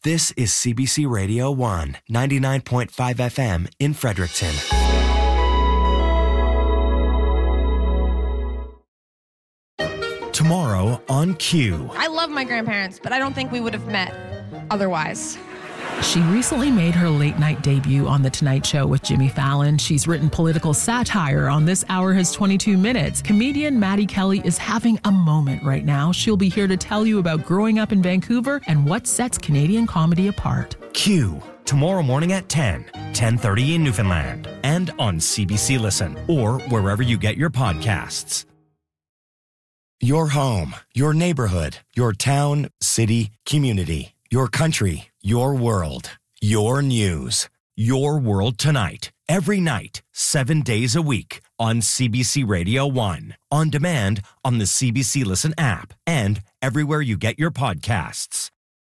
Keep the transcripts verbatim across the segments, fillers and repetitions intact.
This is C B C Radio one, ninety-nine point five F M in Fredericton. Tomorrow on Q. I love my grandparents, but I don't think we would have met otherwise. She recently made her late-night debut on The Tonight Show with Jimmy Fallon. She's written political satire on This Hour Has twenty-two minutes. Comedian Maddie Kelly is having a moment right now. She'll be here to tell you about growing up in Vancouver and what sets Canadian comedy apart. Q. Tomorrow morning at ten, ten thirty in Newfoundland. And on C B C Listen or wherever you get your podcasts. Your home, your neighborhood, your town, city, community, your country, your world, your news, your world tonight, every night, seven days a week on C B C Radio one, on demand on the C B C Listen app and everywhere you get your podcasts.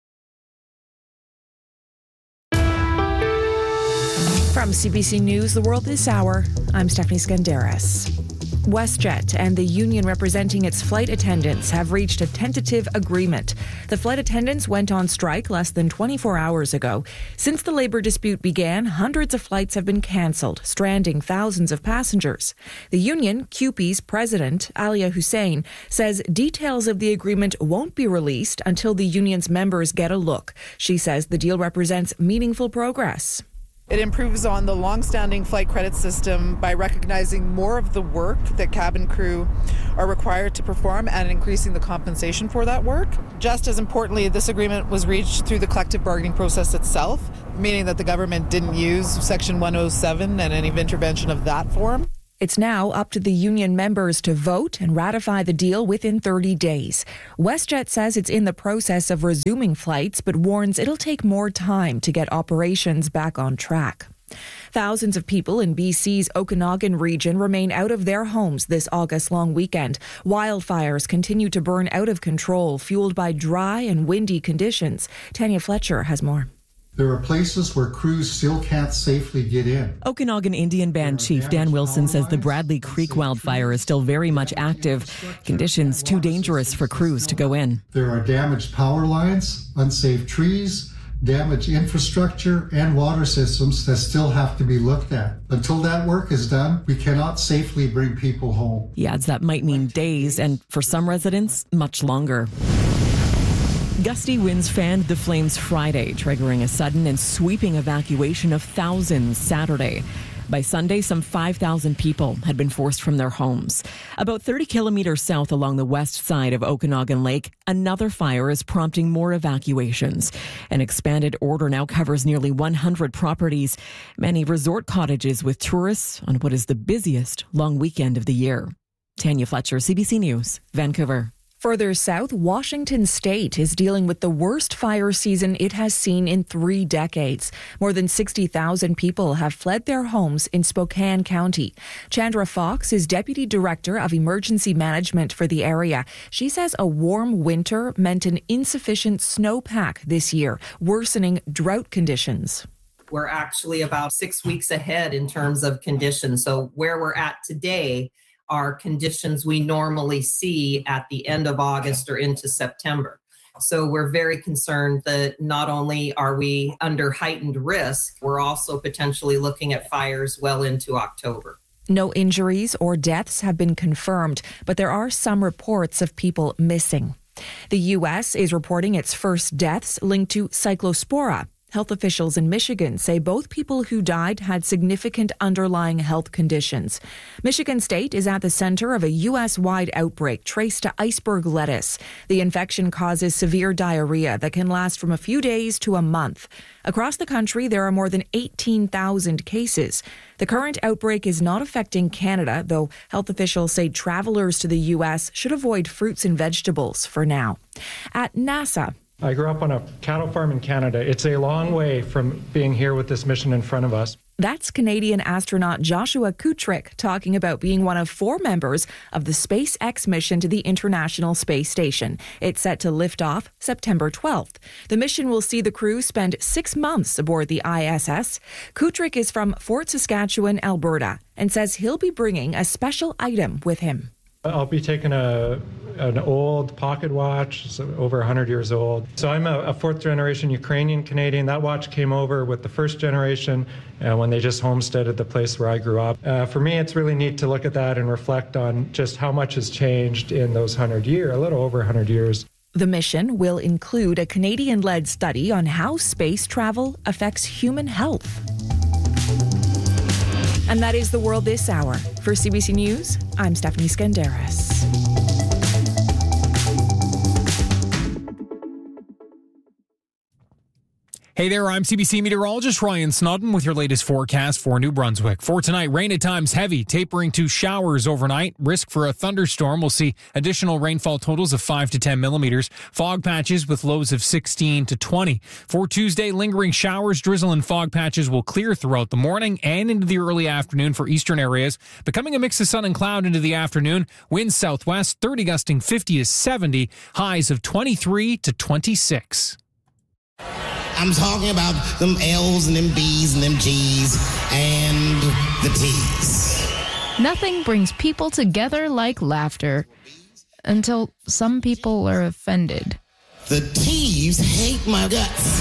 From C B C News, The World This Hour, I'm Stephanie Skandaris. WestJet and the union representing its flight attendants have reached a tentative agreement. The flight attendants went on strike less than twenty-four hours ago. Since the labor dispute began, hundreds of flights have been cancelled, stranding thousands of passengers. The union, C U P E's president, Alia Hussein, says details of the agreement won't be released until the union's members get a look. She says the deal represents meaningful progress. It improves on the long-standing flight credit system by recognizing more of the work that cabin crew are required to perform and increasing the compensation for that work. Just as importantly, this agreement was reached through the collective bargaining process itself, meaning that the government didn't use Section one oh seven and any intervention of that form. It's now up to the union members to vote and ratify the deal within thirty days. WestJet says it's in the process of resuming flights, but warns it'll take more time to get operations back on track. Thousands of people in B C's Okanagan region remain out of their homes this August long weekend. Wildfires continue to burn out of control, fueled by dry and windy conditions. Tanya Fletcher has more. There are places where crews still can't safely get in. Okanagan Indian Band Chief Dan Wilson says the Bradley Creek wildfire is still very much active. Conditions too dangerous for crews to go in. There are damaged power lines, unsafe trees, damaged infrastructure, and water systems that still have to be looked at. Until that work is done, we cannot safely bring people home. He adds that might mean days, and for some residents, much longer. Gusty winds fanned the flames Friday, triggering a sudden and sweeping evacuation of thousands Saturday. By Sunday, some five thousand people had been forced from their homes. About thirty kilometers south along the west side of Okanagan Lake, another fire is prompting more evacuations. An expanded order now covers nearly one hundred properties, many resort cottages with tourists on what is the busiest long weekend of the year. Tanya Fletcher, C B C News, Vancouver. Further south, Washington State is dealing with the worst fire season it has seen in three decades. More than sixty thousand people have fled their homes in Spokane County. Chandra Fox is Deputy Director of Emergency Management for the area. She says a warm winter meant an insufficient snowpack this year, worsening drought conditions. We're actually about six weeks ahead in terms of conditions. So where we're at today are conditions we normally see at the end of August or into September. So we're very concerned that not only are we under heightened risk, we're also potentially looking at fires well into October. No injuries or deaths have been confirmed, but there are some reports of people missing. The U S is reporting its first deaths linked to cyclospora. Health officials in Michigan say both people who died had significant underlying health conditions. Michigan State is at the center of a U S-wide outbreak traced to iceberg lettuce. The infection causes severe diarrhea that can last from a few days to a month. Across the country, there are more than eighteen thousand cases. The current outbreak is not affecting Canada, though health officials say travelers to the U S should avoid fruits and vegetables for now. At NASA, I grew up on a cattle farm in Canada. It's a long way from being here with this mission in front of us. That's Canadian astronaut Joshua Kutrick talking about being one of four members of the SpaceX mission to the International Space Station. It's set to lift off September twelfth. The mission will see the crew spend six months aboard the I S S. Kutrick is from Fort Saskatchewan, Alberta, and says he'll be bringing a special item with him. I'll be taking a an old pocket watch, so over one hundred years old. So I'm a, a fourth generation Ukrainian Canadian. That watch came over with the first generation uh, when they just homesteaded the place where I grew up. Uh, for me, it's really neat to look at that and reflect on just how much has changed in those one hundred years, a little over one hundred years. The mission will include a Canadian-led study on how space travel affects human health. And that is the world this hour. For C B C News, I'm Stephanie Skandaris. Hey there, I'm C B C meteorologist Ryan Snodden with your latest forecast for New Brunswick. For tonight, rain at times heavy, tapering to showers overnight. Risk for a thunderstorm. We'll see additional rainfall totals of five to ten millimeters. Fog patches with lows of sixteen to twenty. For Tuesday, lingering showers, drizzle, and fog patches will clear throughout the morning and into the early afternoon for eastern areas. Becoming a mix of sun and cloud into the afternoon. Winds southwest, thirty gusting fifty to seventy. Highs of twenty-three to twenty-six. I'm talking about them L's and them B's and them G's and the T's. Nothing brings people together like laughter, until some people are offended. The T's hate my guts.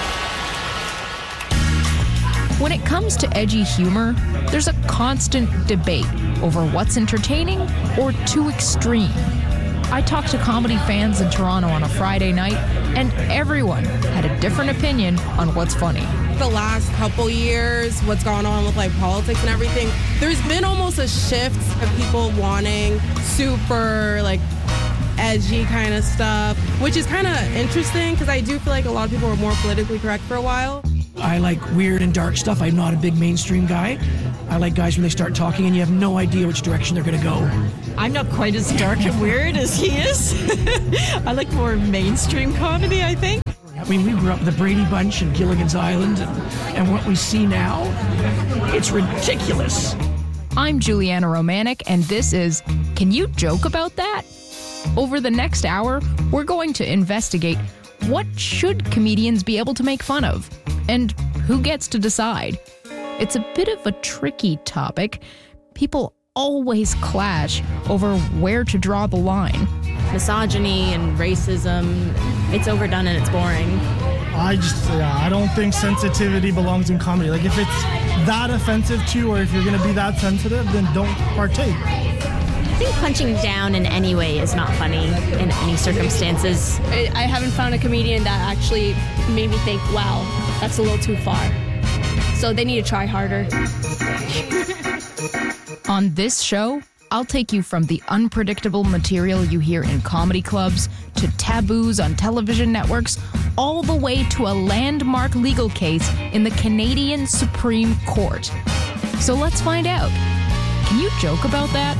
When it comes to edgy humor, there's a constant debate over what's entertaining or too extreme. I talked to comedy fans in Toronto on a Friday night, and everyone had a different opinion on what's funny. The last couple years, what's gone on with like politics and everything, there's been almost a shift of people wanting super like edgy kind of stuff, which is kind of interesting because I do feel like a lot of people were more politically correct for a while. I like weird and dark stuff. I'm not a big mainstream guy. I like guys when they start talking and you have no idea which direction they're going to go. I'm not quite as dark and weird as he is. I like more mainstream comedy, I think. I mean, we grew up with the Brady Bunch and Gilligan's Island, and, and what we see now, it's ridiculous. I'm Juliana Romanek, and this is Can You Joke About That? Over the next hour, we're going to investigate what should comedians be able to make fun of, and who gets to decide. It's a bit of a tricky topic. People always clash over where to draw the line. Misogyny and racism, it's overdone and it's boring. I just, yeah, I don't think sensitivity belongs in comedy. Like, if it's that offensive to you, or if you're going to be that sensitive, then don't partake. I think punching down in any way is not funny in any circumstances. I haven't found a comedian that actually made me think, wow, that's a little too far. So they need to try harder. On this show, I'll take you from the unpredictable material you hear in comedy clubs to taboos on television networks, all the way to a landmark legal case in the Canadian Supreme Court. So let's find out. Can you joke about that?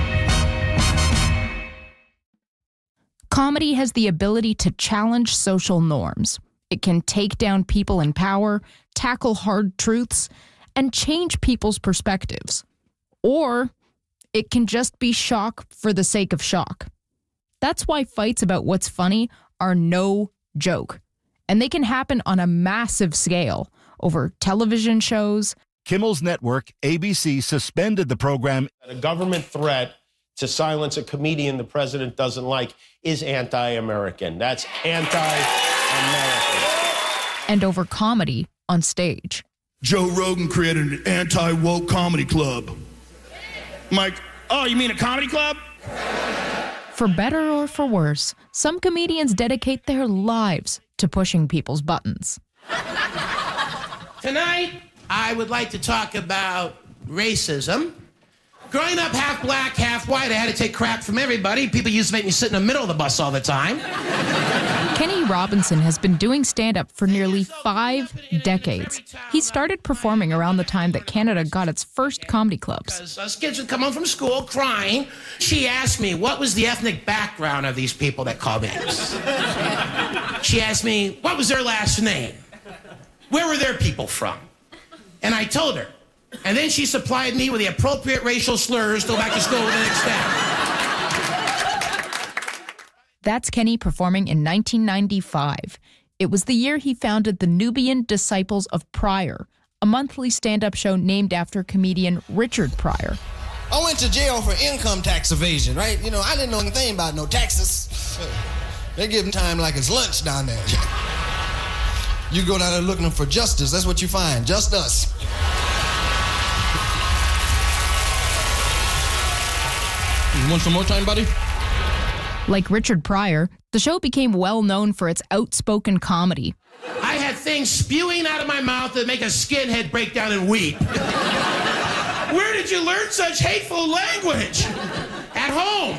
Comedy has the ability to challenge social norms. It can take down people in power, tackle hard truths, and change people's perspectives. Or it can just be shock for the sake of shock. That's why fights about what's funny are no joke. And they can happen on a massive scale over television shows. Kimmel's network, A B C, suspended the program. A government threat to silence a comedian the president doesn't like is anti-American. That's anti-American. And over comedy on stage. Joe Rogan created an anti-woke comedy club. I'm like, oh, you mean a comedy club? For better or for worse, some comedians dedicate their lives to pushing people's buttons. Tonight, I would like to talk about racism. Growing up half black, half white, I had to take crap from everybody. People used to make me sit in the middle of the bus all the time. Kenny Robinson has been doing stand-up for nearly five decades. He started performing around the time that Canada got its first comedy clubs. Because us kids would come home from school crying. She asked me, what was the ethnic background of these people that called names? She asked me, what was their last name? Where were their people from? And I told her. And then she supplied me with the appropriate racial slurs to go back to school the next day. That's Kenny performing in nineteen ninety-five. It was the year he founded the Nubian Disciples of Pryor, a monthly stand-up show named after comedian Richard Pryor. I went to jail for income tax evasion, right? You know, I didn't know anything about no taxes. They give them time like it's lunch down there. You go down there looking for justice, that's what you find, just us. You want some more time, buddy? Like Richard Pryor, the show became well known for its outspoken comedy. I had things spewing out of my mouth that make a skinhead break down and weep. Where did you learn such hateful language? At home.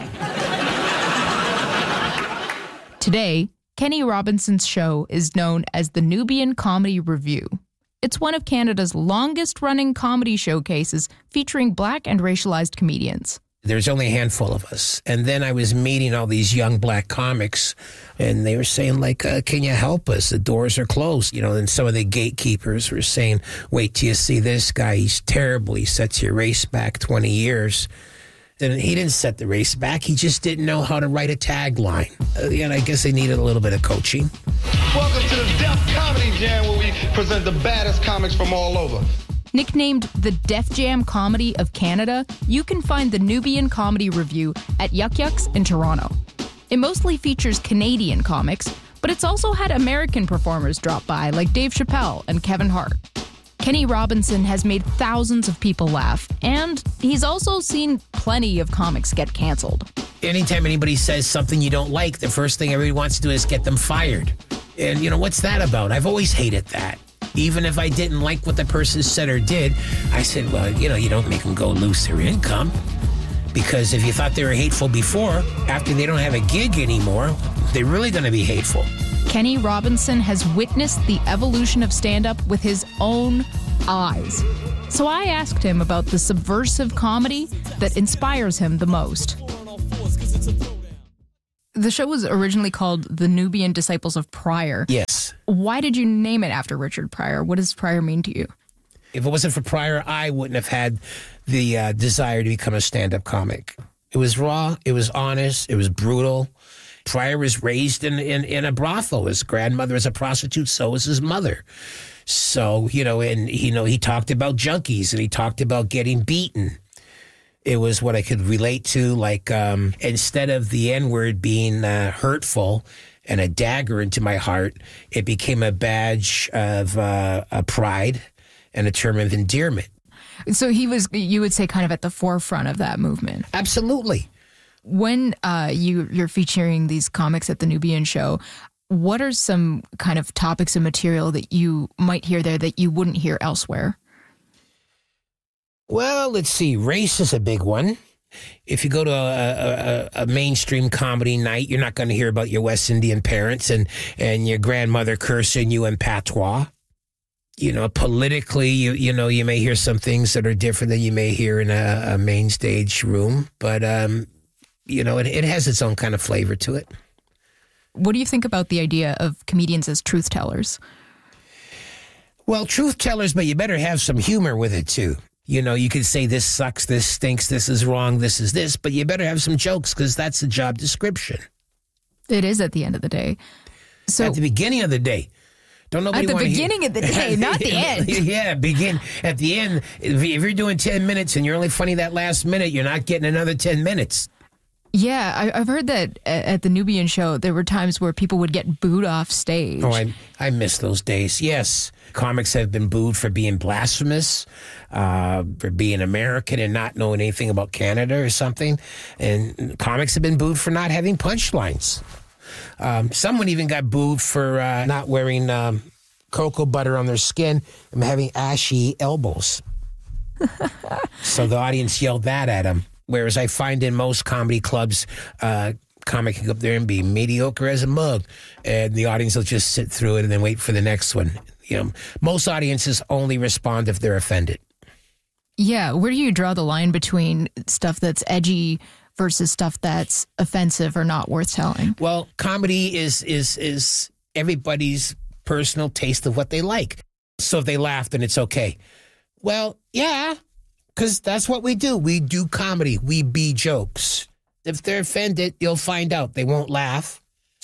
Today, Kenny Robinson's show is known as the Nubian Comedy Review. It's one of Canada's longest-running comedy showcases featuring black and racialized comedians. There's only a handful of us. And then I was meeting all these young black comics, and they were saying, like, uh, can you help us? The doors are closed. You know, and some of the gatekeepers were saying, wait till you see this guy. He's terrible. He sets your race back twenty years. And he didn't set the race back. He just didn't know how to write a tagline. Uh, and I guess they needed a little bit of coaching. Welcome to the Def Comedy Jam, where we present the baddest comics from all over. Nicknamed the Def Jam Comedy of Canada, you can find the Nubian Comedy Review at Yuck Yucks in Toronto. It mostly features Canadian comics, but it's also had American performers drop by, like Dave Chappelle and Kevin Hart. Kenny Robinson has made thousands of people laugh, and he's also seen plenty of comics get canceled. Anytime anybody says something you don't like, the first thing everybody wants to do is get them fired. And, you know, what's that about? I've always hated that. Even if I didn't like what the person said or did, I said, well, you know, you don't make them go lose their income. Because if you thought they were hateful before, after they don't have a gig anymore, they're really going to be hateful. Kenny Robinson has witnessed the evolution of stand-up with his own eyes. So I asked him about the subversive comedy that inspires him the most. The show was originally called The Nubian Disciples of Pryor. Yes. Why did you name it after Richard Pryor? What does Pryor mean to you? If it wasn't for Pryor, I wouldn't have had the uh, desire to become a stand-up comic. It was raw. It was honest. It was brutal. Pryor was raised in, in, in a brothel. His grandmother was a prostitute, so was his mother. So, you know, and, you know, he talked about junkies and he talked about getting beaten. It was what I could relate to, like um, instead of the N-word being uh, hurtful and a dagger into my heart, it became a badge of uh, a pride and a term of endearment. So he was, you would say, kind of at the forefront of that movement. Absolutely. When uh, you, you're featuring these comics at the Nubian show, what are some kind of topics and material that you might hear there that you wouldn't hear elsewhere? Well, let's see. Race is a big one. If you go to a, a, a mainstream comedy night, you're not going to hear about your West Indian parents and, and your grandmother cursing you in patois. You know, politically, you you know, you may hear some things that are different than you may hear in a, a main stage room. But, um, you know, it, it has its own kind of flavor to it. What do you think about the idea of comedians as truth tellers? Well, truth tellers, but you better have some humor with it, too. You know, you could say this sucks, this stinks, this is wrong, this is this, but you better have some jokes because that's the job description. It is at the end of the day. So at the beginning of the day. Don't nobody At the want beginning hear. of the day, not the end. Yeah, begin at the end. If you're doing ten minutes and you're only funny that last minute, you're not getting another ten minutes. Yeah, I, I've heard that at the Nubian show, there were times where people would get booed off stage. Oh, I, I miss those days. Yes. Comics have been booed for being blasphemous, uh, for being American and not knowing anything about Canada or something. And comics have been booed for not having punchlines. Um, someone even got booed for uh, not wearing um, cocoa butter on their skin and having ashy elbows. So the audience yelled that at him. Whereas I find in most comedy clubs, uh, comic can go up there and be mediocre as a mug, and the audience will just sit through it and then wait for the next one. You know, most audiences only respond if they're offended. Yeah, where do you draw the line between stuff that's edgy versus stuff that's offensive or not worth telling? Well, comedy is is is everybody's personal taste of what they like. So if they laugh, then it's okay. Well, yeah. Because that's what we do. We do comedy. We be jokes. If they're offended, you'll find out. They won't laugh.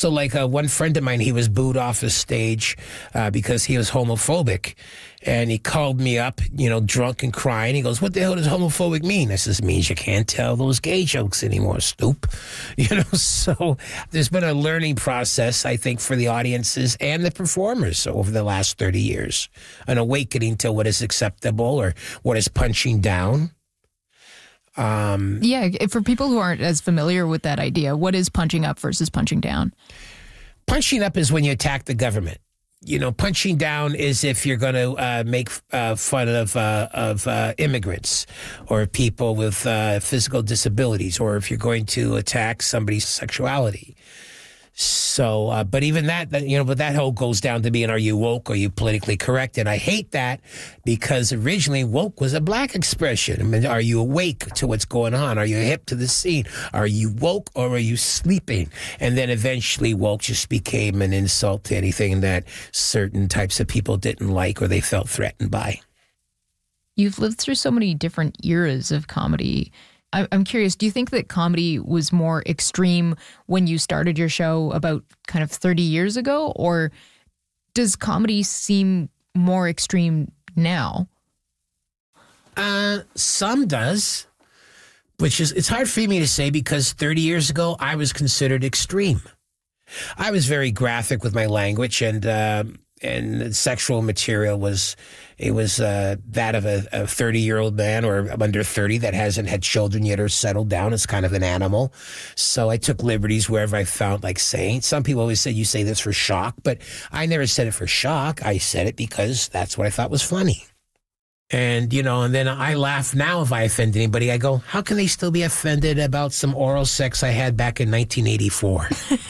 So like uh, one friend of mine, he was booed off the stage uh, because he was homophobic. And he called me up, you know, drunk and crying. He goes, what the hell does homophobic mean? I says, it means you can't tell those gay jokes anymore, stoop. You know, so there's been a learning process, I think, for the audiences and the performers over the last thirty years. An awakening to what is acceptable or what is punching down. Um, yeah, for people who aren't as familiar with that idea, what is punching up versus punching down? Punching up is when you attack the government. You know, punching down is if you're going to uh, make uh, fun of uh, of uh, immigrants or people with uh, physical disabilities, or if you're going to attack somebody's sexuality. So, uh, but even that, that, you know, but that whole goes down to being, are you woke? Are you politically correct? And I hate that because originally woke was a black expression. I mean, are you awake to what's going on? Are you hip to the scene? Are you woke or are you sleeping? And then eventually woke just became an insult to anything that certain types of people didn't like or they felt threatened by. You've lived through so many different eras of comedy. I'm curious, do you think that comedy was more extreme when you started your show about kind of thirty years ago, or does comedy seem more extreme now? Uh, some does, which is, it's hard for me to say because thirty years ago, I was considered extreme. I was very graphic with my language, and uh, and sexual material was, it was uh, that of a thirty-year-old man or under thirty that hasn't had children yet or settled down. It's kind of an animal. So I took liberties wherever I found like saying. Some people always say you say this for shock, but I never said it for shock. I said it because that's what I thought was funny. And, you know, and then I laugh now if I offend anybody. I go, how can they still be offended about some oral sex I had back in nineteen eighty-four?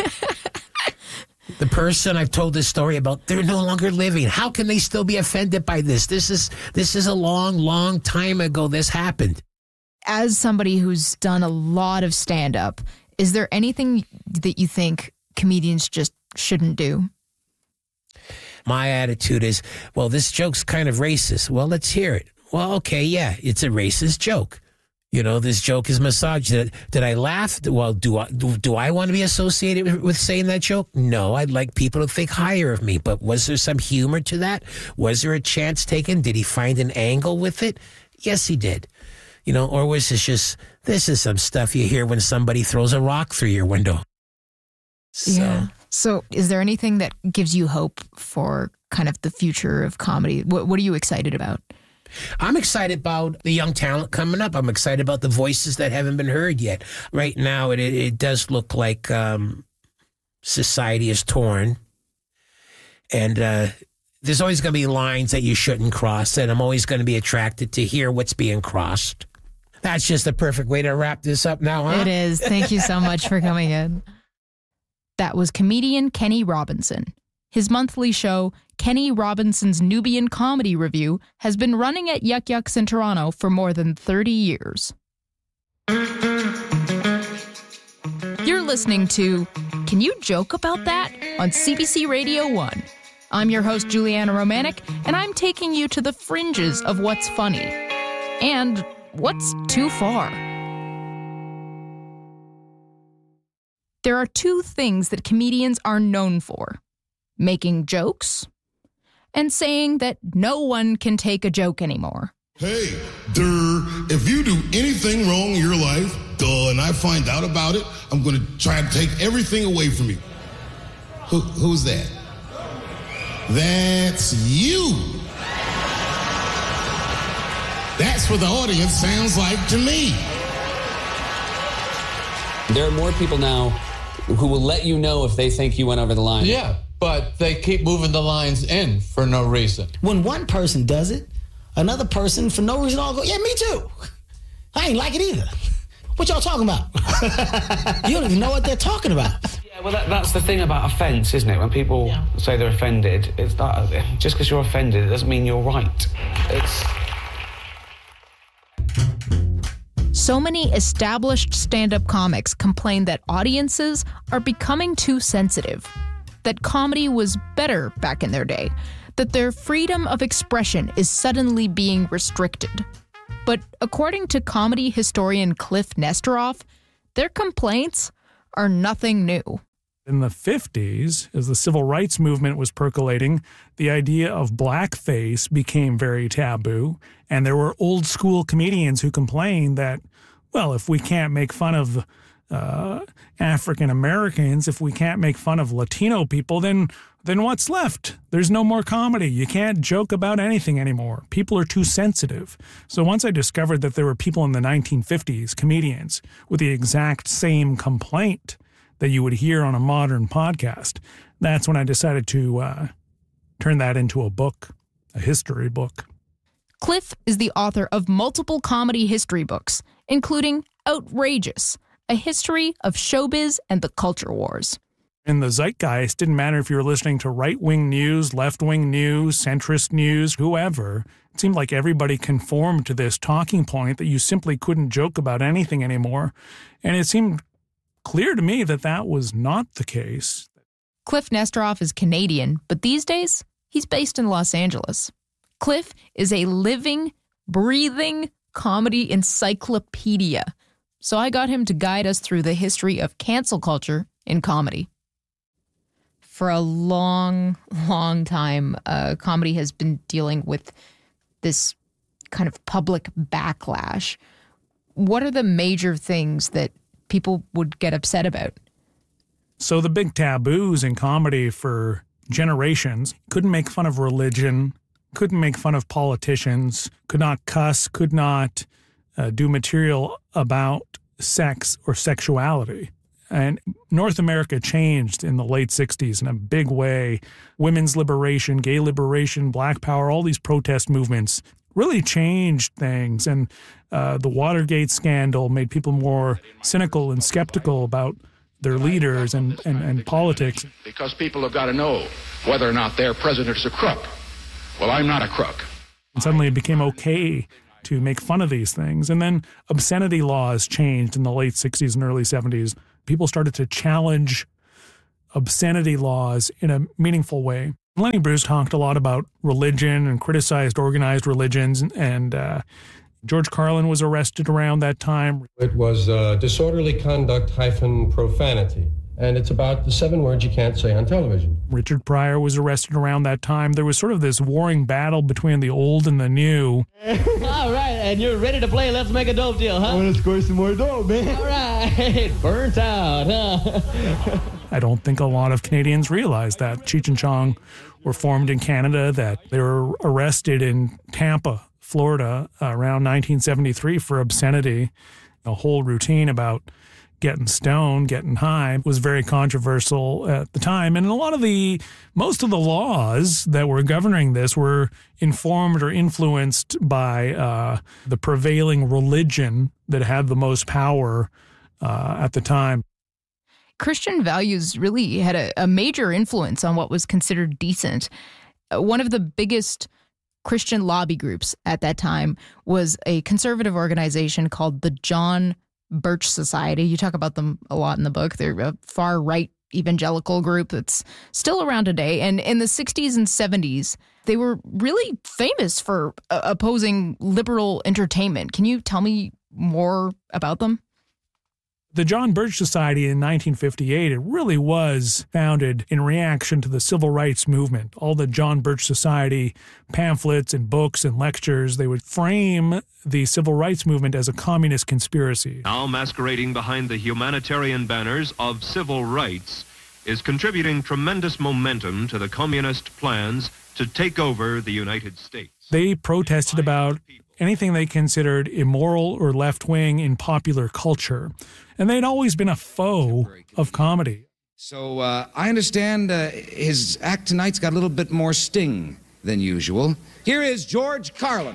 The person I've told this story about, they're no longer living. How can they still be offended by this? This is this is a long, long time ago this happened. As somebody who's done a lot of stand-up, is there anything that you think comedians just shouldn't do? My attitude is, well, this joke's kind of racist. Well, let's hear it. Well, okay, yeah, it's a racist joke. You know, this joke is misogynist. Did, did I laugh? Well, do I do, do I want to be associated with, with saying that joke? No, I'd like people to think higher of me. But was there some humor to that? Was there a chance taken? Did he find an angle with it? Yes, he did. You know, or was this just, this is some stuff you hear when somebody throws a rock through your window? So. Yeah. So is there anything that gives you hope for kind of the future of comedy? What, what are you excited about? I'm excited about the young talent coming up. I'm excited about the voices that haven't been heard yet. Right now, it it does look like um, society is torn. And uh, there's always going to be lines that you shouldn't cross. And I'm always going to be attracted to hear what's being crossed. That's just the perfect way to wrap this up now, huh? It is. Thank you so much for coming in. That was comedian Kenny Robinson. His monthly show, Kenny Robinson's Nubian Comedy Review, has been running at Yuck Yucks in Toronto for more than thirty years. You're listening to Can You Joke About That? On C B C Radio one. I'm your host, Juliana Romanek, and I'm taking you to the fringes of what's funny and what's too far. There are two things that comedians are known for: making jokes and saying that no one can take a joke anymore. Hey, duh, if you do anything wrong in your life, duh, and I find out about it, I'm going to try to take everything away from you. Who, who's that? That's you. That's what the audience sounds like to me. There are more people now who will let you know if they think you went over the line. Yeah, but they keep moving the lines in for no reason. When one person does it, another person for no reason all go, yeah, me too. I ain't like it either. What y'all talking about? You don't even know what they're talking about. Yeah, well, that, that's the thing about offence, isn't it? When people yeah. say they're offended, it's that, just because you're offended, it doesn't mean you're right. It's... So many established stand-up comics complain that audiences are becoming too sensitive, that comedy was better back in their day, that their freedom of expression is suddenly being restricted. But according to comedy historian Cliff Nesteroff, their complaints are nothing new. In the fifties, as the civil rights movement was percolating, the idea of blackface became very taboo, and there were old school comedians who complained that, well, if we can't make fun of uh, African Americans, if we can't make fun of Latino people, then then what's left? There's no more comedy. You can't joke about anything anymore. People are too sensitive. So once I discovered that there were people in the nineteen fifties, comedians, with the exact same complaint that you would hear on a modern podcast, that's when I decided to uh, turn that into a book, a history book. Cliff is the author of multiple comedy history books, including Outrageous, a history of showbiz and the culture wars. In the zeitgeist, didn't matter if you were listening to right-wing news, left-wing news, centrist news, whoever. It seemed like everybody conformed to this talking point that you simply couldn't joke about anything anymore. And it seemed clear to me that that was not the case. Cliff Nesteroff is Canadian, but these days, he's based in Los Angeles. Cliff is a living, breathing comedy encyclopedia. So I got him to guide us through the history of cancel culture in comedy. For a long, long time, uh, comedy has been dealing with this kind of public backlash. What are the major things that people would get upset about? So the big taboos in comedy for generations: couldn't make fun of religion, couldn't make fun of politicians, could not cuss, could not uh, do material about sex or sexuality. And North America changed in the late sixties in a big way. Women's liberation, gay liberation, black power, all these protest movements really changed things. And uh, the Watergate scandal made people more cynical and skeptical about their leaders and, and, and politics. Because people have got to know whether or not their president is a crook. Well, I'm not a crook. And suddenly it became okay to make fun of these things. And then obscenity laws changed in the late sixties and early seventies. People started to challenge obscenity laws in a meaningful way. Lenny Bruce talked a lot about religion and criticized organized religions, and uh, George Carlin was arrested around that time. It was uh, disorderly conduct hyphen profanity, and it's about the seven words you can't say on television. Richard Pryor was arrested around that time. There was sort of this warring battle between the old and the new. All right, and you're ready to play Let's Make a Dope Deal, huh? I want to score some more dope, man. All right, burnt out, huh? I don't think a lot of Canadians realize that. Cheech and Chong were formed in Canada, that they were arrested in Tampa, Florida, uh, around nineteen seventy-three for obscenity. A whole routine about getting stoned, getting high was very controversial at the time. And a lot of the, most of the laws that were governing this were informed or influenced by uh, the prevailing religion that had the most power uh, at the time. Christian values really had a, a major influence on what was considered decent. Uh, one of the biggest Christian lobby groups at that time was a conservative organization called the John Birch Society. You talk about them a lot in the book. They're a far-right evangelical group that's still around today. And in the sixties and seventies, they were really famous for uh, opposing liberal entertainment. Can you tell me more about them? The John Birch Society in nineteen fifty-eight, it really was founded in reaction to the civil rights movement. All the John Birch Society pamphlets and books and lectures, they would frame the civil rights movement as a communist conspiracy. Now masquerading behind the humanitarian banners of civil rights is contributing tremendous momentum to the communist plans to take over the United States. They protested about anything they considered immoral or left-wing in popular culture. And they'd always been a foe of comedy. So uh, I understand uh, his act tonight's got a little bit more sting than usual. Here is George Carlin.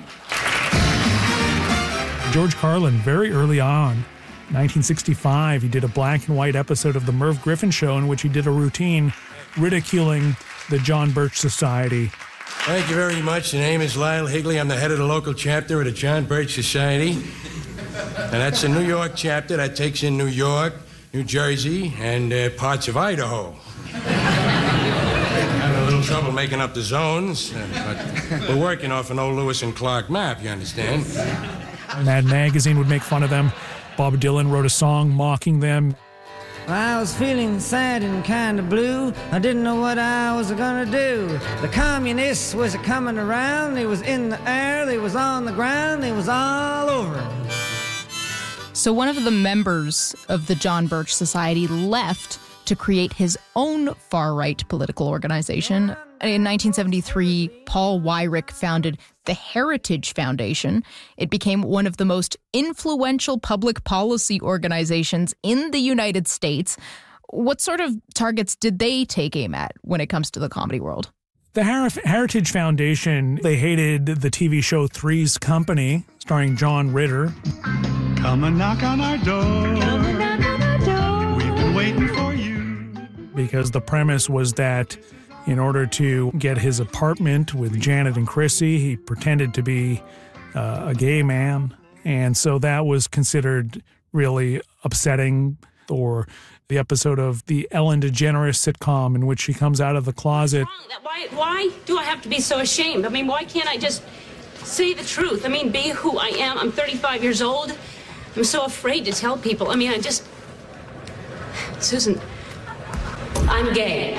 George Carlin, very early on, nineteen sixty-five, he did a black and white episode of The Merv Griffin Show in which he did a routine ridiculing the John Birch Society. Thank you very much. The name is Lyle Higley. I'm the head of the local chapter of the John Birch Society. And that's the New York chapter that takes in New York, New Jersey, and uh, parts of Idaho. Having a little trouble making up the zones, uh, but we're working off an old Lewis and Clark map, you understand? Mad Magazine would make fun of them. Bob Dylan wrote a song mocking them. I was feeling sad and kind of blue. I didn't know what I was gonna do. The communists was coming around. They was in the air, they was on the ground, they was all over. So one of the members of the John Birch Society left to create his own far-right political organization. In nineteen seventy-three, Paul Weyrich founded the Heritage Foundation. It became one of the most influential public policy organizations in the United States. What sort of targets did they take aim at when it comes to the comedy world? The Her- Heritage Foundation, they hated the T V show Three's Company, starring John Ritter. Come and knock on our door. Come and knock on our door. We've been waiting for you. Because the premise was that in order to get his apartment with Janet and Chrissy, he pretended to be uh, a gay man. And so that was considered really upsetting. Or the episode of the Ellen DeGeneres sitcom in which she comes out of the closet. Why, why do I have to be so ashamed? I mean, why can't I just say the truth? I mean, be who I am. I'm thirty-five years old. I'm so afraid to tell people. I mean, I just... Susan, I'm gay.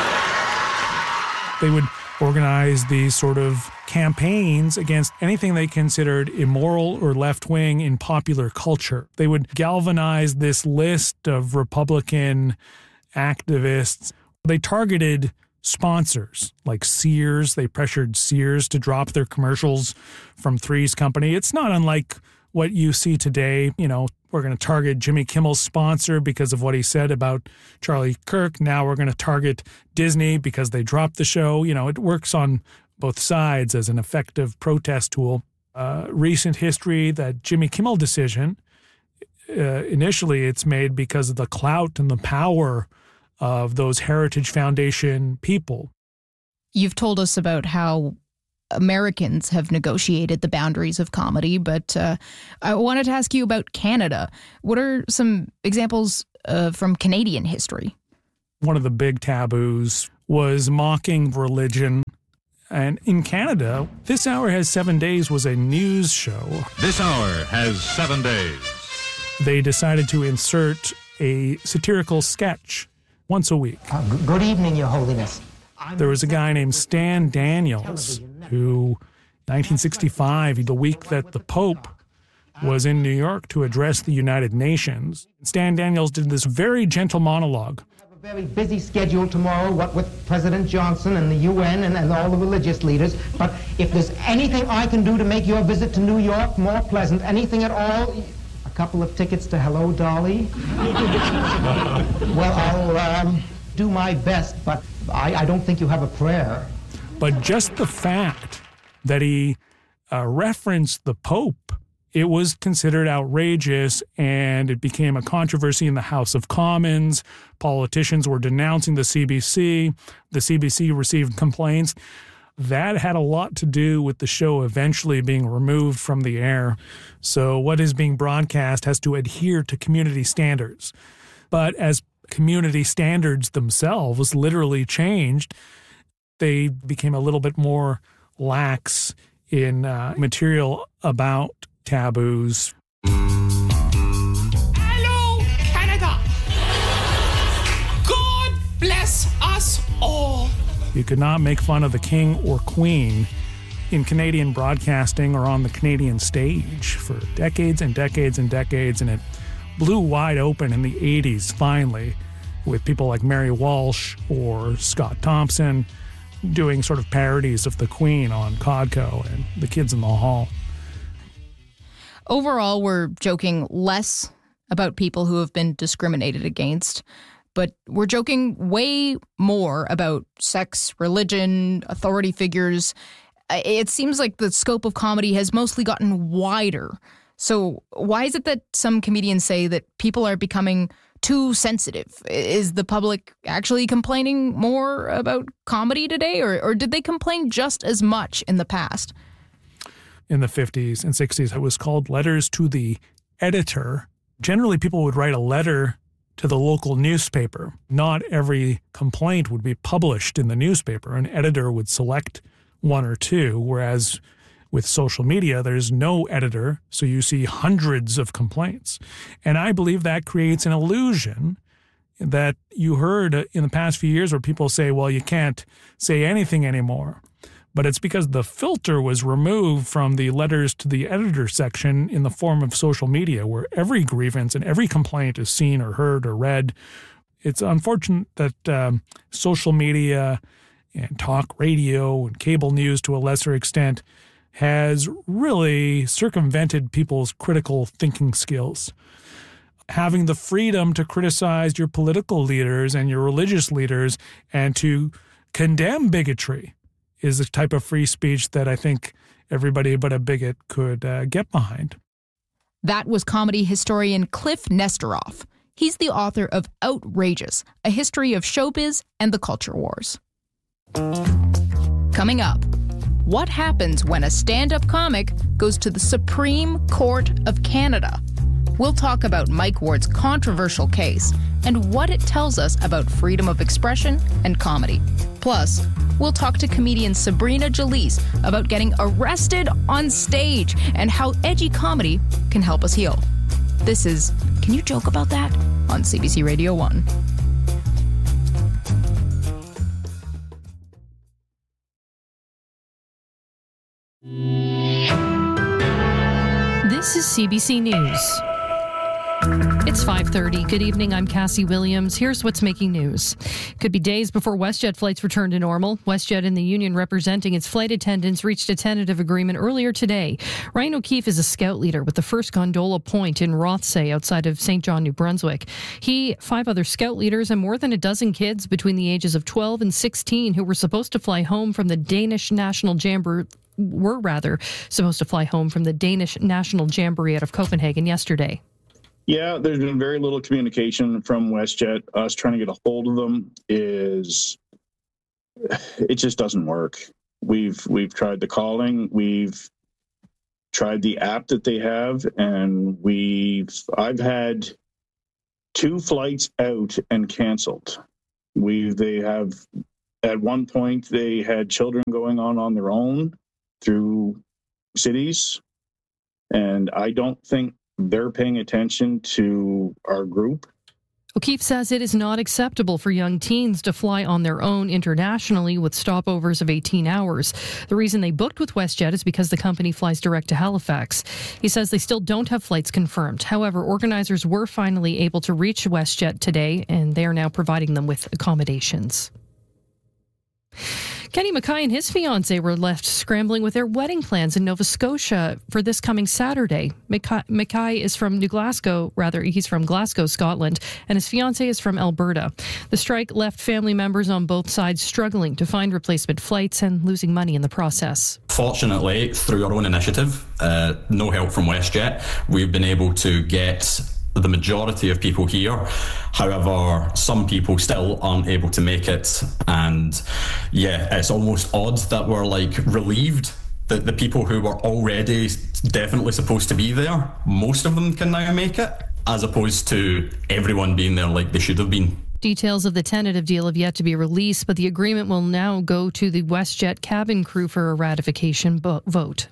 They would organize these sort of campaigns against anything they considered immoral or left-wing in popular culture. They would galvanize this list of Republican activists. They targeted sponsors like Sears. They pressured Sears to drop their commercials from Three's Company. It's not unlike what you see today. You know, we're going to target Jimmy Kimmel's sponsor because of what he said about Charlie Kirk. Now we're going to target Disney because they dropped the show. You know, it works on both sides as an effective protest tool. Uh, recent history, that Jimmy Kimmel decision, uh, initially it's made because of the clout and the power of those Heritage Foundation people. You've told us about how Americans have negotiated the boundaries of comedy, but uh, I wanted to ask you about Canada. What are some examples uh, from Canadian history? One of the big taboos was mocking religion. And in Canada, This Hour Has Seven Days was a news show. This hour has seven days. They decided to insert a satirical sketch once a week. Uh, g- good evening, Your Holiness. There was a guy named Stan Daniels who, nineteen sixty-five, the week that the Pope was in New York to address the United Nations, Stan Daniels did this very gentle monologue. Very busy schedule tomorrow, what with President Johnson and the U N and, and all the religious leaders. But if there's anything I can do to make your visit to New York more pleasant, anything at all, a couple of tickets to Hello, Dolly. Well, I'll um, do my best, but I, I don't think you have a prayer. But just the fact that he uh, referenced the Pope, it was considered outrageous, and it became a controversy in the House of Commons. Politicians were denouncing the C B C. The C B C received complaints. That had a lot to do with the show eventually being removed from the air. So what is being broadcast has to adhere to community standards. But as community standards themselves literally changed, they became a little bit more lax in uh, material about taboos. Hello, Canada. God bless us all. You could not make fun of the king or queen in Canadian broadcasting or on the Canadian stage for decades and decades and decades, and it blew wide open in the eighties, finally, with people like Mary Walsh or Scott Thompson doing sort of parodies of the Queen on Codco and The Kids in the Hall. Overall, we're joking less about people who have been discriminated against, but we're joking way more about sex, religion, authority figures. It seems like the scope of comedy has mostly gotten wider. So why is it that some comedians say that people are becoming too sensitive? Is the public actually complaining more about comedy today, or, or did they complain just as much in the past? In the fifties and sixties, it was called letters to the editor. Generally, people would write a letter to the local newspaper. Not every complaint would be published in the newspaper. An editor would select one or two, whereas with social media, there's no editor, so you see hundreds of complaints. And I believe that creates an illusion that you heard in the past few years where people say, well, you can't say anything anymore. But it's because the filter was removed from the letters to the editor section in the form of social media, where every grievance and every complaint is seen or heard or read. It's unfortunate that um, social media and talk radio and cable news to a lesser extent has really circumvented people's critical thinking skills. Having the freedom to criticize your political leaders and your religious leaders and to condemn bigotry is a type of free speech that I think everybody but a bigot could uh, get behind. That was comedy historian Cliff Nesteroff. He's the author of Outrageous, A History of Showbiz and the Culture Wars. Coming up, what happens when a stand-up comic goes to the Supreme Court of Canada? We'll talk about Mike Ward's controversial case and what it tells us about freedom of expression and comedy. Plus, we'll talk to comedian Sabrina Jalise about getting arrested on stage and how edgy comedy can help us heal. This is Can You Joke About That? On C B C Radio one. This is C B C News. It's five thirty. Good evening. I'm Cassie Williams. Here's what's making news. Could be days before WestJet flights return to normal. WestJet and the union representing its flight attendants reached a tentative agreement earlier today. Ryan O'Keefe is a scout leader with the first gondola point in Rothsay outside of Saint John, New Brunswick. He, five other scout leaders, and more than a dozen kids between the ages of twelve and sixteen who were supposed to fly home from the Danish National Jamboree were rather supposed to fly home from the Danish National Jamboree out of Copenhagen yesterday. Yeah, there's been very little communication from WestJet. Us trying to get a hold of them is, it just doesn't work. We've we've tried the calling, we've tried the app that they have, and we've I've had two flights out and canceled. We they have at one point they had children going on on their own through cities, and I don't think they're paying attention to our group. O'Keefe says it is not acceptable for young teens to fly on their own internationally with stopovers of eighteen hours. The reason they booked with WestJet is because the company flies direct to Halifax. He says they still don't have flights confirmed. However, organizers were finally able to reach WestJet today, and they are now providing them with accommodations. Kenny Mackay and his fiancée were left scrambling with their wedding plans in Nova Scotia for this coming Saturday. Mackay, Mackay is from New Glasgow, rather, he's from Glasgow, Scotland, and his fiancée is from Alberta. The strike left family members on both sides struggling to find replacement flights and losing money in the process. Fortunately, through our own initiative, uh, no help from WestJet, we've been able to get the majority of people here. However, some people still aren't able to make it. And yeah, it's almost odd that we're like relieved that the people who were already definitely supposed to be there, most of them can now make it, as opposed to everyone being there like they should have been. Details of the tentative deal have yet to be released, but the agreement will now go to the WestJet cabin crew for a ratification bo- vote.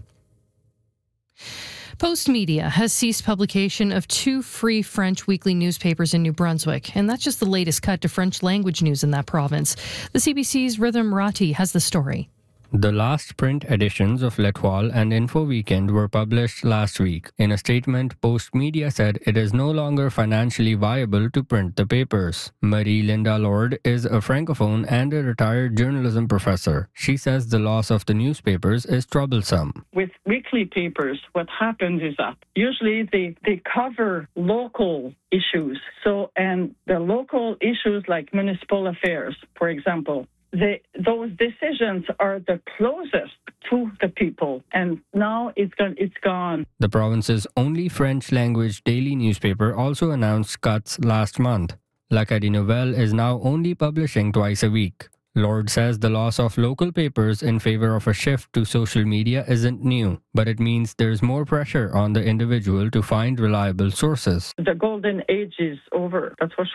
Post Media has ceased publication of two free French weekly newspapers in New Brunswick, and that's just the latest cut to French language news in that province. The C B C's Rhythm Ratti has the story. The last print editions of L'Etoile and Info Weekend were published last week. In a statement, Post Media said it is no longer financially viable to print the papers. Marie-Linda Lord is a francophone and a retired journalism professor. She says the loss of the newspapers is troublesome. With weekly papers, what happens is that usually they, they cover local issues. So, and the local issues like municipal affairs, for example, The, those decisions are the closest to the people, and now it's gone, it's gone. The province's only French-language daily newspaper also announced cuts last month. L'Acadie Nouvelle is now only publishing twice a week. Lord says the loss of local papers in favor of a shift to social media isn't new, but it means there's more pressure on the individual to find reliable sources. The golden age is over, that's for sure.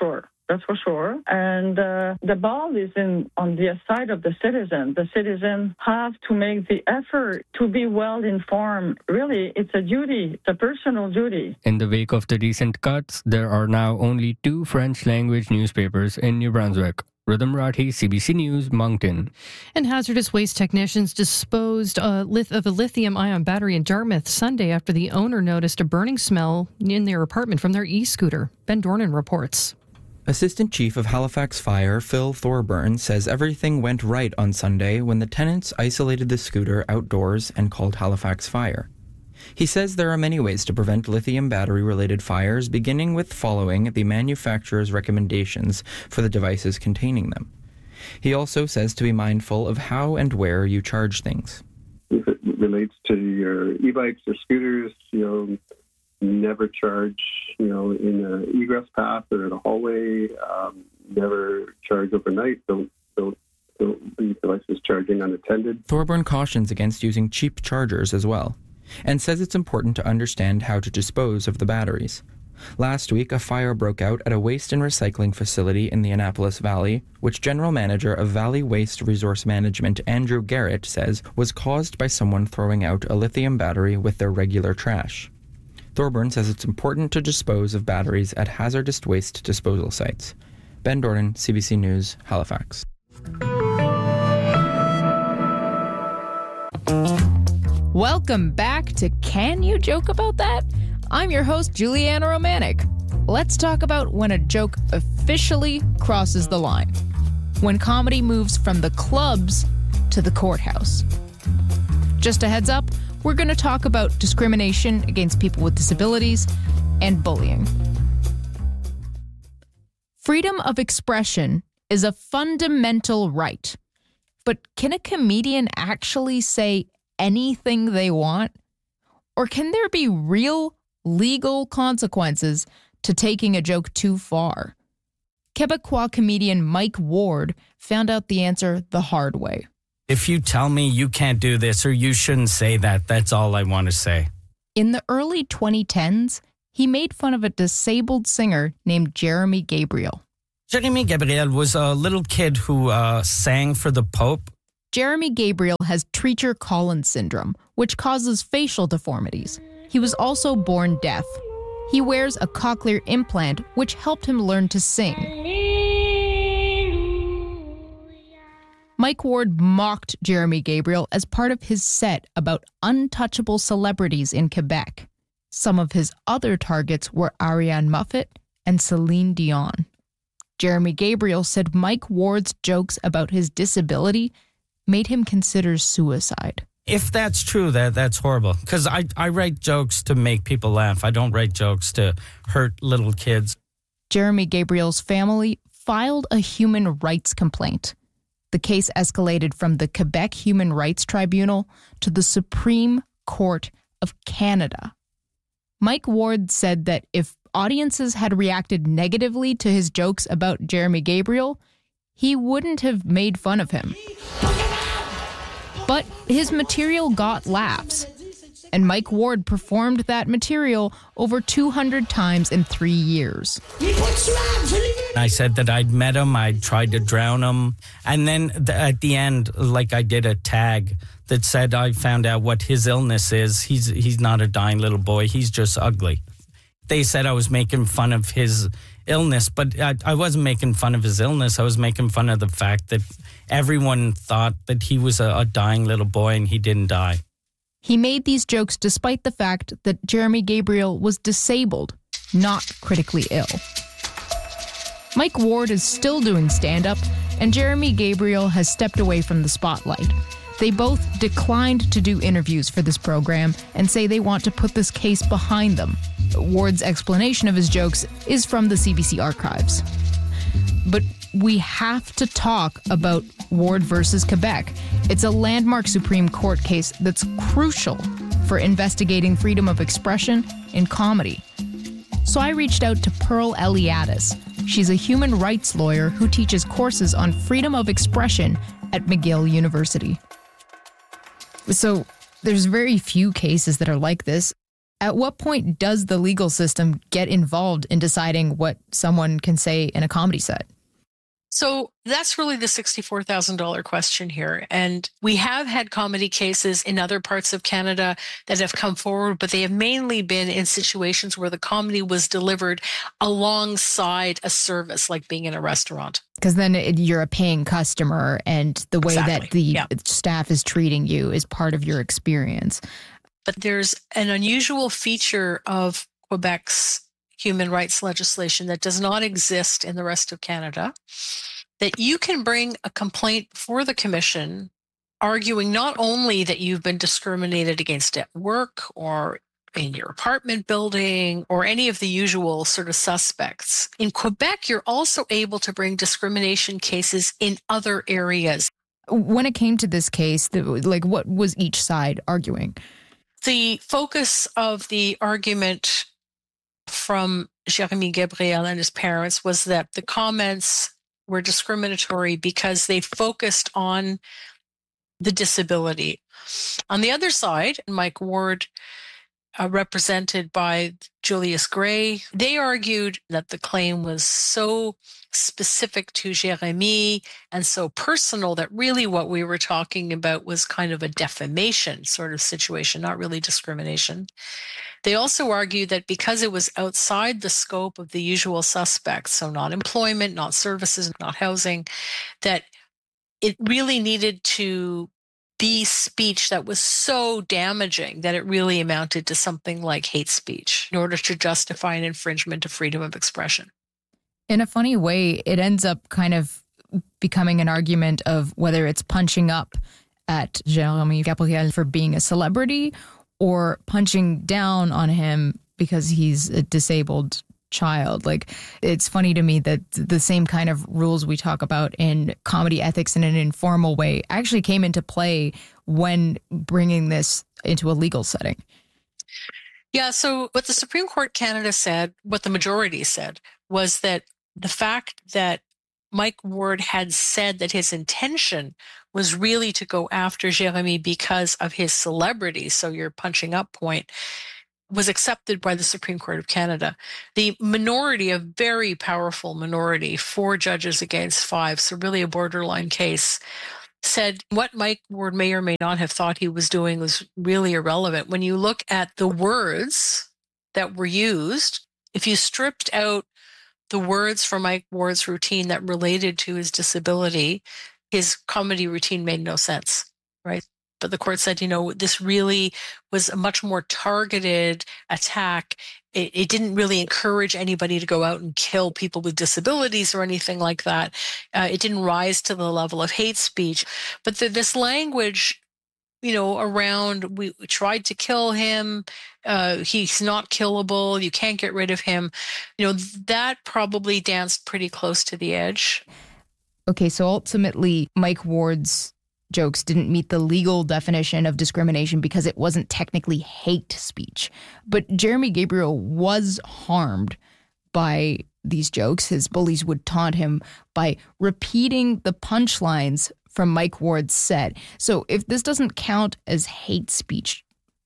that's for sure. And uh, the ball is in on the side of the citizen. The citizen have to make the effort to be well informed. Really, it's a duty, it's a personal duty. In the wake of the recent cuts, there are now only two French-language newspapers in New Brunswick. Rhythm Rathi, C B C News, Moncton. And hazardous waste technicians disposed uh, of a lithium-ion battery in Dartmouth Sunday after the owner noticed a burning smell in their apartment from their e-scooter. Ben Dornan reports. Assistant Chief of Halifax Fire, Phil Thorburn, says everything went right on Sunday when the tenants isolated the scooter outdoors and called Halifax Fire. He says there are many ways to prevent lithium battery-related fires, beginning with following the manufacturer's recommendations for the devices containing them. He also says to be mindful of how and where you charge things. If it relates to your e-bikes or scooters, you know, never charge, you know, in an egress path or in a hallway. Um, never charge overnight. Don't don't don't leave devices charging unattended. Thorburn cautions against using cheap chargers as well, and says it's important to understand how to dispose of the batteries. Last week, a fire broke out at a waste and recycling facility in the Annapolis Valley, which General Manager of Valley Waste Resource Management Andrew Garrett says was caused by someone throwing out a lithium battery with their regular trash. Thorburn says it's important to dispose of batteries at hazardous waste disposal sites. Ben Dornan, C B C News, Halifax. Welcome back to Can You Joke About That? I'm your host, Juliana Romanek. Let's talk about when a joke officially crosses the line. When comedy moves from the clubs to the courthouse. Just a heads up, we're going to talk about discrimination against people with disabilities and bullying. Freedom of expression is a fundamental right. But can a comedian actually say anything they want? Or can there be real legal consequences to taking a joke too far? Quebecois comedian Mike Ward found out the answer the hard way. If you tell me you can't do this or you shouldn't say that, that's all I want to say. In the early twenty tens, he made fun of a disabled singer named Jeremy Gabriel. Jeremy Gabriel was a little kid who uh, sang for the Pope. Jeremy Gabriel has Treacher-Collins syndrome, which causes facial deformities. He was also born deaf. He wears a cochlear implant, which helped him learn to sing. Mike Ward mocked Jeremy Gabriel as part of his set about untouchable celebrities in Quebec. Some of his other targets were Ariane Moffat and Celine Dion. Jeremy Gabriel said Mike Ward's jokes about his disability made him consider suicide. If that's true, that that's horrible. Because I, I write jokes to make people laugh. I don't write jokes to hurt little kids. Jeremy Gabriel's family filed a human rights complaint. The case escalated from the Quebec Human Rights Tribunal to the Supreme Court of Canada. Mike Ward said that if audiences had reacted negatively to his jokes about Jeremy Gabriel, he wouldn't have made fun of him. But his material got laughs, and Mike Ward performed that material over two hundred times in three years. I said that I'd met him, I'd tried to drown him, and then th- at the end, like I did a tag that said I found out what his illness is. He's he's not a dying little boy, he's just ugly. They said I was making fun of his illness, but I, I wasn't making fun of his illness. I was making fun of the fact that everyone thought that he was a, a dying little boy and he didn't die. He made these jokes despite the fact that Jeremy Gabriel was disabled, not critically ill. Mike Ward is still doing stand-up, and Jeremy Gabriel has stepped away from the spotlight. They both declined to do interviews for this program and say they want to put this case behind them. Ward's explanation of his jokes is from the C B C archives. But we have to talk about Ward versus Quebec. It's a landmark Supreme Court case that's crucial for investigating freedom of expression in comedy. So I reached out to Pearl Eliadis. She's a human rights lawyer who teaches courses on freedom of expression at McGill University. So there's very few cases that are like this. At what point does the legal system get involved in deciding what someone can say in a comedy set? So that's really the sixty-four thousand dollars question here. And we have had comedy cases in other parts of Canada that have come forward, but they have mainly been in situations where the comedy was delivered alongside a service, like being in a restaurant. Because then it, you're a paying customer, and the way Exactly. that the Yeah. staff is treating you is part of your experience. But there's an unusual feature of Quebec's human rights legislation that does not exist in the rest of Canada, that you can bring a complaint for the commission arguing not only that you've been discriminated against at work or in your apartment building or any of the usual sort of suspects. In Quebec, you're also able to bring discrimination cases in other areas. When it came to this case, the, like what was each side arguing? The focus of the argument from Jérémy Gabriel and his parents was that the comments were discriminatory because they focused on the disability. On the other side, Mike Ward, uh, represented by Julius Gray, they argued that the claim was so specific to Jérémy and so personal that really what we were talking about was kind of a defamation sort of situation, not really discrimination. They also argued that because it was outside the scope of the usual suspects, so not employment, not services, not housing, that it really needed to be speech that was so damaging that it really amounted to something like hate speech in order to justify an infringement of freedom of expression. In a funny way, it ends up kind of becoming an argument of whether it's punching up at Jérémy Gabriel for being a celebrity or punching down on him because he's a disabled child. Like, it's funny to me that the same kind of rules we talk about in comedy ethics in an informal way actually came into play when bringing this into a legal setting. Yeah, so what the Supreme Court Canada said, what the majority said, was that the fact that Mike Ward had said that his intention was really to go after Jérémy because of his celebrity, so your punching up point, was accepted by the Supreme Court of Canada. The minority, a very powerful minority, four judges against five, so really a borderline case, said what Mike Ward may or may not have thought he was doing was really irrelevant. When you look at the words that were used, if you stripped out the words from Mike Ward's routine that related to his disability, his comedy routine made no sense, right? But the court said, you know, this really was a much more targeted attack. It, it didn't really encourage anybody to go out and kill people with disabilities or anything like that. Uh, it didn't rise to the level of hate speech. But the, this language, you know, around we, we tried to kill him, uh, he's not killable, you can't get rid of him, you know, that probably danced pretty close to the edge. Okay, so ultimately, Mike Ward's jokes didn't meet the legal definition of discrimination because it wasn't technically hate speech. But Jérémy Gabriel was harmed by these jokes. His bullies would taunt him by repeating the punchlines from Mike Ward's set. So if this doesn't count as hate speech,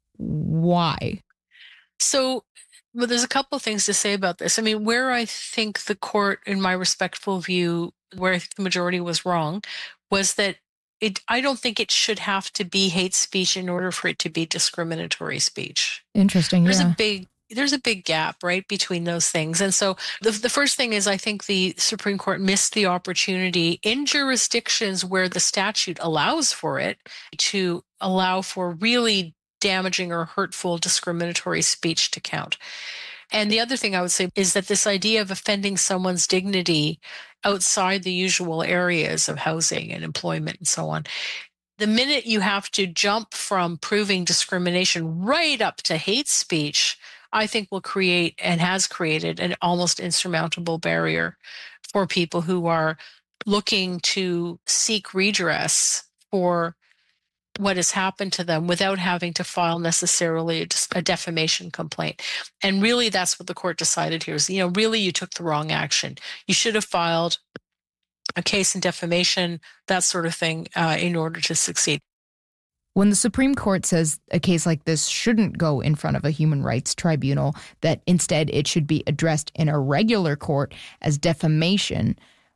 why? So well, there's a couple of things to say about this. I mean, where I think the court, in my respectful view, where I think the majority was wrong, was that It, I don't think it should have to be hate speech in order for it to be discriminatory speech. Interesting. There's yeah. a big there's a big gap, right, between those things. And so the the first thing is I think the Supreme Court missed the opportunity in jurisdictions where the statute allows for it to allow for really damaging or hurtful discriminatory speech to count. And the other thing I would say is that this idea of offending someone's dignity outside the usual areas of housing and employment and so on, the minute you have to jump from proving discrimination right up to hate speech, I think will create and has created an almost insurmountable barrier for people who are looking to seek redress for what has happened to them without having to file necessarily a, a defamation complaint. And really that's what the court decided here is, you know, really you took the wrong action. You should have filed a case in defamation, that sort of thing, uh, in order to succeed. When the Supreme Court says a case like this shouldn't go in front of a human rights tribunal, that instead it should be addressed in a regular court as defamation,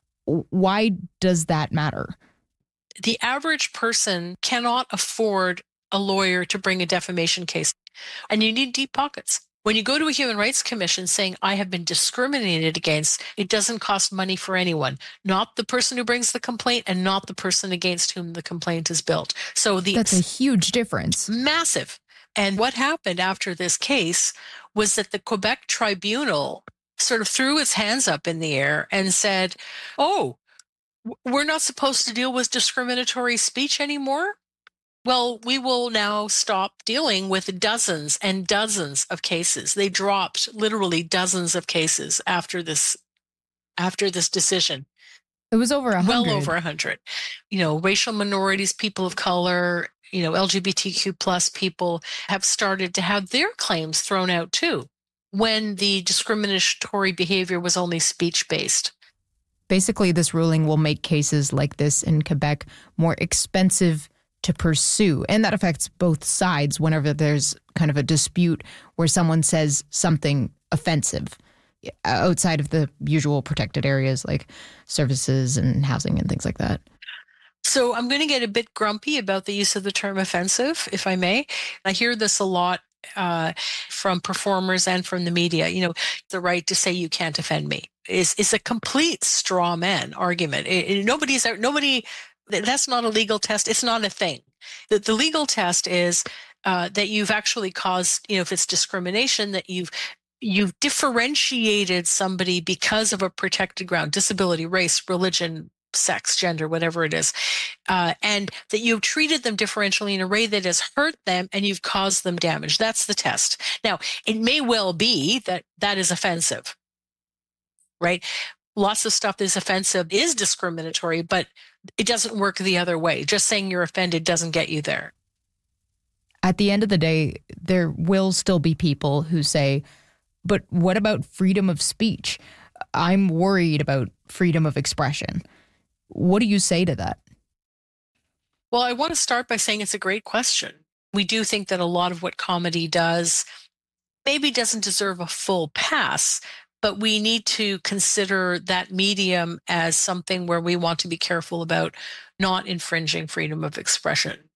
why does that matter? The average person cannot afford a lawyer to bring a defamation case, and you need deep pockets. When you go to a Human Rights Commission saying, I have been discriminated against, it doesn't cost money for anyone, not the person who brings the complaint and not the person against whom the complaint is built. So the That's a huge difference. Massive. And what happened after this case was that the Quebec Tribunal sort of threw its hands up in the air and said, oh, we're not supposed to deal with discriminatory speech anymore? Well, we will now stop dealing with dozens and dozens of cases. They dropped literally dozens of cases after this, after this decision. It was over a hundred. Well over a hundred. You know, racial minorities, people of color, you know, L G B T Q plus people have started to have their claims thrown out too, when the discriminatory behavior was only speech-based. Basically, this ruling will make cases like this in Quebec more expensive to pursue. And that affects both sides whenever there's kind of a dispute where someone says something offensive outside of the usual protected areas like services and housing and things like that. So I'm going to get a bit grumpy about the use of the term offensive, if I may. I hear this a lot uh, from performers and from the media. You know, the right to say you can't offend me is is a complete straw man argument. It, it, nobody's nobody. That's not a legal test. It's not a thing. The, the legal test is uh, that you've actually caused, you know, if it's discrimination, that you've you've differentiated somebody because of a protected ground, disability, race, religion, sex, gender, whatever it is, uh, and that you've treated them differentially in a way that has hurt them and you've caused them damage. That's the test. Now, it may well be that that is offensive, right? Lots of stuff that is offensive is discriminatory, but it doesn't work the other way. Just saying you're offended doesn't get you there. At the end of the day, there will still be people who say, but what about freedom of speech? I'm worried about freedom of expression. What do you say to that? Well, I want to start by saying it's a great question. We do think that a lot of what comedy does maybe doesn't deserve a full pass, but we need to consider that medium as something where we want to be careful about not infringing freedom of expression.